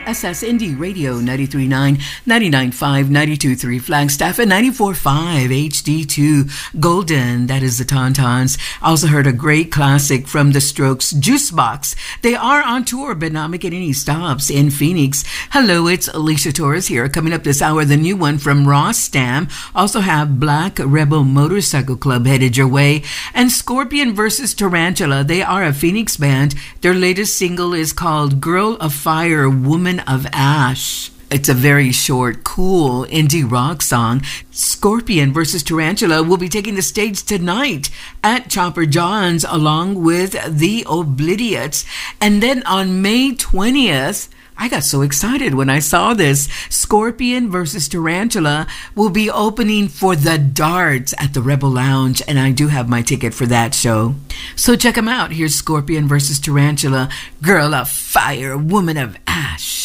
WSS Indie Radio 93.9, 99.5, 92.3 Flagstaff, and 94.5 HD2 Golden. That is the Tauntauns. Also heard a great classic from The Strokes, Juicebox. They are on tour, but not making any stops in Phoenix. Hello, it's Alicia Torres here. Coming up this hour, the new one from Ross Stam. Also have Black Rebel Motorcycle Club headed your way. And Scorpion versus Tarantula. They are a Phoenix band. Their latest single is called Girl of Fire, Woman of Ash. It's a very short, cool indie rock song. Scorpion versus Tarantula will be taking the stage tonight at Chopper John's along with the Oblidiots. And then on May 20th, I got so excited when I saw this. Scorpion versus Tarantula will be opening for The Darts at the Rebel Lounge, and I do have my ticket for that show. So check them out. Here's Scorpion versus Tarantula, Girl of Fire, Woman of Ash.